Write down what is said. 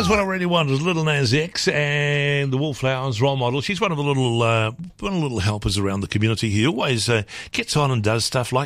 That's what I really wanted, was Little Nas X and the Wallflowers role model. She's one of the little helpers around the community. He always gets on and does stuff like